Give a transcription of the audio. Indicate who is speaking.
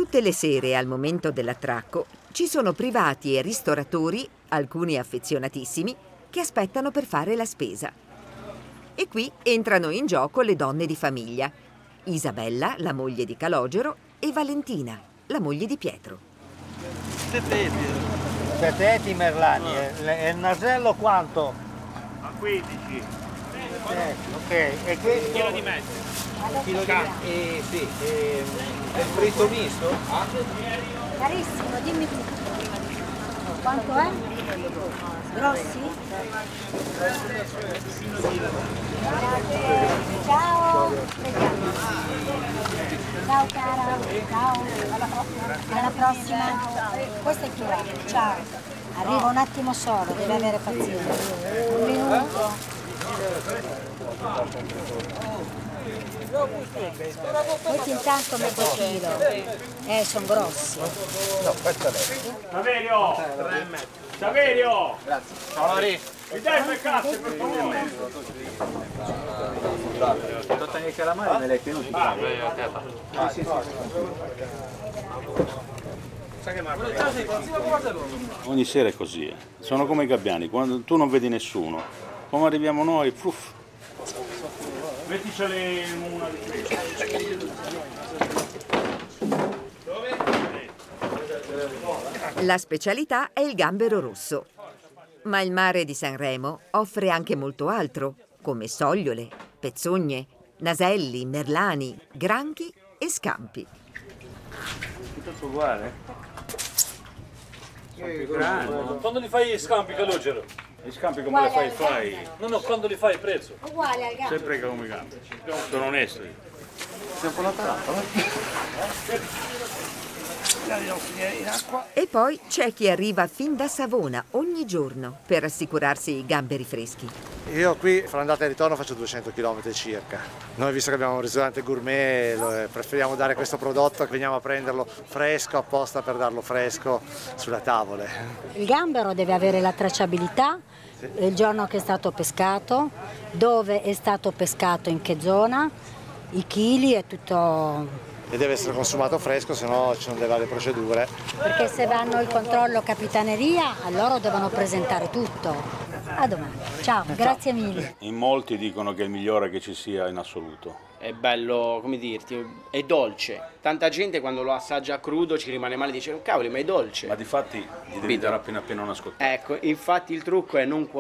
Speaker 1: Tutte le sere, al momento dell'attracco, ci sono privati e ristoratori, alcuni affezionatissimi, che aspettano per fare la spesa. E qui entrano in gioco le donne di famiglia: Isabella, la moglie di Calogero, e Valentina, la moglie di Pietro.
Speaker 2: Peteti merlani, e il nasello quanto?
Speaker 3: A 15.
Speaker 2: Ok, e questo?
Speaker 3: Chilo di mezzo.
Speaker 2: Chilo di sì, è fritto misto?
Speaker 4: Carissimo, dimmi tu. Quanto è? Grossi? Ciao! Ciao cara, ciao! Alla prossima! Questo è tuo, ciao! Arriva un attimo solo, deve avere pazienza. Un minuto. Questi intanto mezzo chilo, sono grossi.
Speaker 2: No, questo è lei.
Speaker 3: Saverio! Saverio!
Speaker 2: Grazie. Ciao Lori.
Speaker 3: Mi dai due casse per favore?
Speaker 2: Tutti i calamari me li hai tenuti.
Speaker 5: Ogni sera è così. Sono come i gabbiani, quando tu non vedi nessuno. Come arriviamo noi, puff.
Speaker 3: Metticele una di queste.
Speaker 1: La specialità è il gambero rosso. Ma il mare di Sanremo offre anche molto altro, come sogliole, pezzogne, naselli, merlani, granchi e scampi.
Speaker 5: Tutto uguale?
Speaker 6: Quando li fai gli scampi, Calogero?
Speaker 5: Gli scampi come le fai?
Speaker 6: No, quando li fai il prezzo?
Speaker 4: Uguale al gatto.
Speaker 5: Sempre come i gambi. Sono onesti.
Speaker 2: Siamo con la taranta,
Speaker 1: E poi c'è chi arriva fin da Savona ogni giorno per assicurarsi i gamberi freschi.
Speaker 7: Io qui fra andata e ritorno faccio 200 km circa. Noi, visto che abbiamo un ristorante gourmet, preferiamo dare questo prodotto, che veniamo a prenderlo fresco apposta per darlo fresco sulle tavole.
Speaker 4: Il gambero deve avere la tracciabilità, il giorno che è stato pescato, dove è stato pescato, in che zona, i chili e tutto.
Speaker 7: E deve essere consumato fresco, se no ci sono delle varie procedure.
Speaker 4: Perché se vanno il controllo capitaneria, a loro devono presentare tutto. A domani. Ciao, grazie mille.
Speaker 5: In molti dicono che è il migliore che ci sia in assoluto.
Speaker 8: È bello, come dirti, è dolce. Tanta gente quando lo assaggia crudo ci rimane male e dice, cavoli, ma è dolce.
Speaker 5: Ma difatti gli devi dare appena una scottata.
Speaker 8: Ecco, infatti il trucco è non